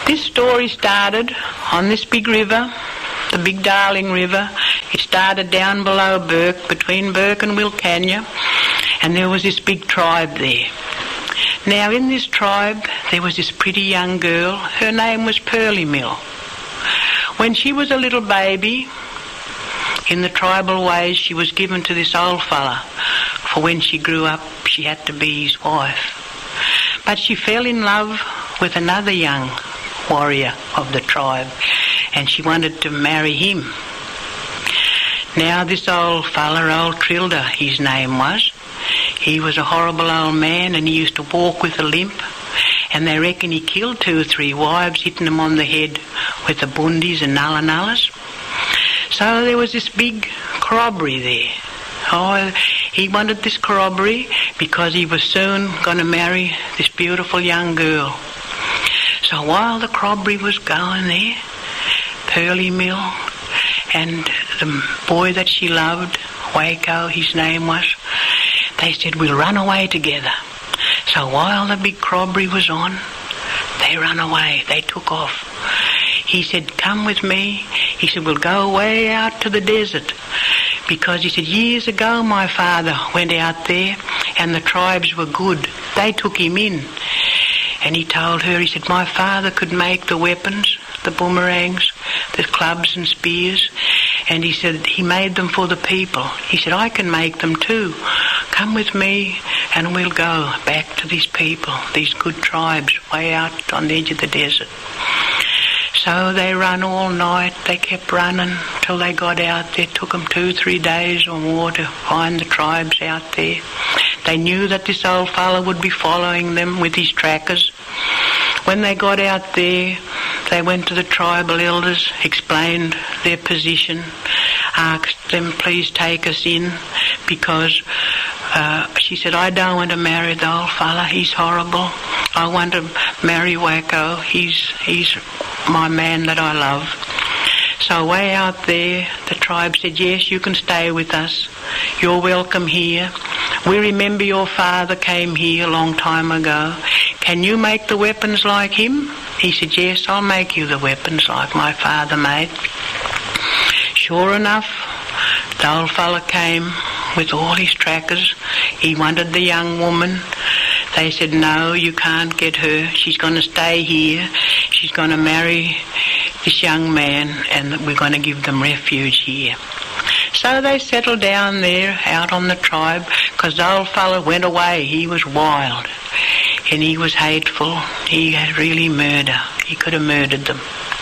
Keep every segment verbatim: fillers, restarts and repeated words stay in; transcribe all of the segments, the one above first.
This story started on this big river, the Big Darling River. It started down below Burke, between Burke and Wilcannia, and there was this big tribe there. Now in this tribe there was this pretty young girl. Her name was Pearly Mill. When she was a little baby, in the tribal ways, she was given to this old fella, for when she grew up she had to be his wife. But she fell in love with another young warrior of the tribe, and she wanted to marry him. Now this old fella, old Trilda his name was, he was a horrible old man, and he used to walk with a limp, and they reckon he killed two or three wives, hitting them on the head with the bundis and nulla nullas. So there was this big corroboree there. Oh, he wanted this corroboree because he was soon going to marry this beautiful young girl. So while the corroboree was going there, Pearly Mill and the boy that she loved, Waco, his name was, they said, we'll run away together. So while the big corroboree was on, they ran away, they took off. He said, come with me. He said, we'll go way out to the desert. Because he said, years ago my father went out there and the tribes were good. They took him in. And he told her, he said, my father could make the weapons, the boomerangs, the clubs and spears. And he said, he made them for the people. He said, I can make them too. Come with me and we'll go back to these people, these good tribes, way out on the edge of the desert. So they ran all night, they kept running till they got out there. It took them two, three days or more to find the tribes out there. They knew that this old fella would be following them with his trackers. When they got out there, they went to the tribal elders, explained their position, asked them, please take us in, because uh, she said, I don't want to marry the old fella, he's horrible. I want to marry Waco, he's, he's my man that I love. So way out there, the tribe said, yes, you can stay with us. You're welcome here. We remember your father came here a long time ago. Can you make the weapons like him? He said, yes, I'll make you the weapons like my father made. Sure enough, the old fella came with all his trackers. He wanted the young woman. They said, no, you can't get her. She's going to stay here. She's going to marry this young man, and we're going to give them refuge here. So they settled down there out on the tribe, because the old fella went away. He was wild, and he was hateful. He had really murder. He could have murdered them.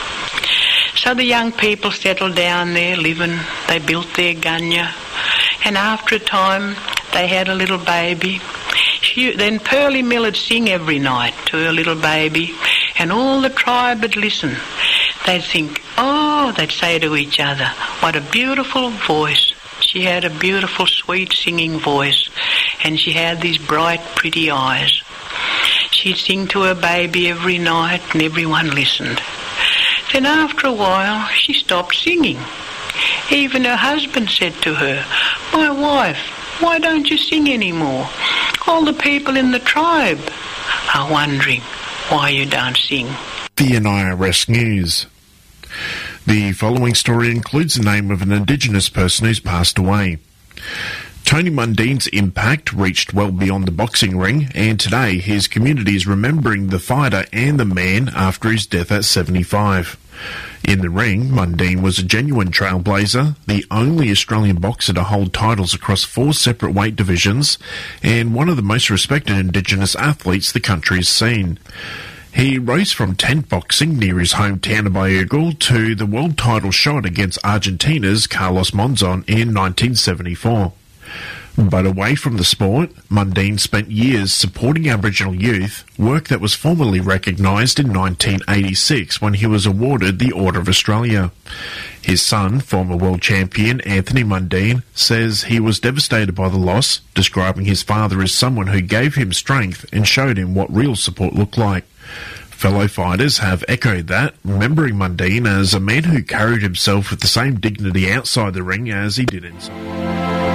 So the young people settled down there, living. They built their gunya, and after a time, they had a little baby. She, then Pearly Mill would sing every night to her little baby, and all the tribe would listen. They'd think, oh, they'd say to each other, what a beautiful voice. She had a beautiful, sweet singing voice, and she had these bright, pretty eyes. She'd sing to her baby every night, and everyone listened. Then after a while, she stopped singing. Even her husband said to her, my wife, why don't you sing anymore? All the people in the tribe are wondering why you don't sing. The N I R S News. The following story includes the name of an Indigenous person who's passed away. Tony Mundine's impact reached well beyond the boxing ring, and today his community is remembering the fighter and the man after his death at seventy-five. In the ring, Mundine was a genuine trailblazer, the only Australian boxer to hold titles across four separate weight divisions, and one of the most respected Indigenous athletes the country has seen. He rose from tent boxing near his hometown of Bayugal to the world title shot against Argentina's Carlos Monzon in nineteen seventy-four. But away from the sport, Mundine spent years supporting Aboriginal youth, work that was formally recognised in nineteen eighty-six when he was awarded the Order of Australia. His son, former world champion Anthony Mundine, says he was devastated by the loss, describing his father as someone who gave him strength and showed him what real support looked like. Fellow fighters have echoed that, remembering Mundine as a man who carried himself with the same dignity outside the ring as he did inside.